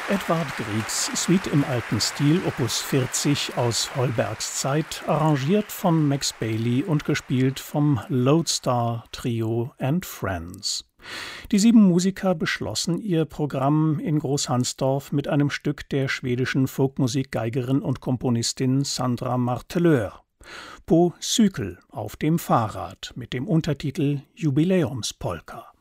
Edvard Griegs Suite im alten Stil, Opus 40 aus Holbergs Zeit, arrangiert von Max Bailey und gespielt vom Lodestar Trio and Friends. Die 7 Musiker beschlossen ihr Programm in Großhansdorf mit einem Stück der schwedischen Folkmusikgeigerin und Komponistin Sandra Marteleur. Po Cykel auf dem Fahrrad mit dem Untertitel Jubiläumspolka.